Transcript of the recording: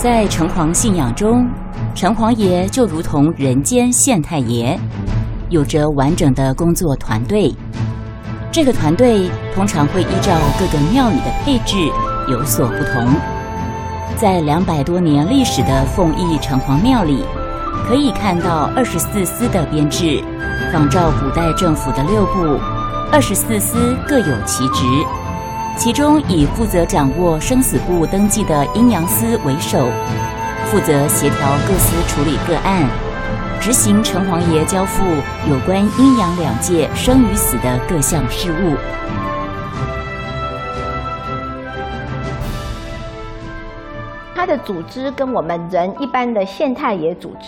在城隍信仰中，城隍爷就如同人间县太爷，有着完整的工作团队。这个团队通常会依照各个庙宇的配置有所不同。在200多年历史的凤义城隍庙里，可以看到24司的编制，仿照古代政府的6部，24司各有其职。其中以负责掌握生死簿登记的阴阳司为首，负责协调各司处理个案，执行城隍爷交付有关阴阳两界生与死的各项事务。 它的组织跟我们人一般的县太爷组